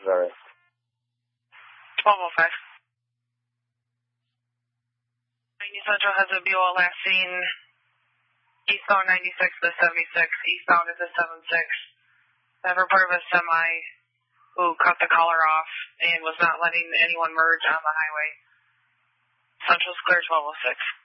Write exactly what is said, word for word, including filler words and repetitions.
Sorry. twelve oh five. ninety Central has a B O L last seen eastbound ninety-six to seventy-six, eastbound is a seven six. I've reported of a semi who cut the collar off and was not letting anyone merge on the highway. Central's clear twelve oh six.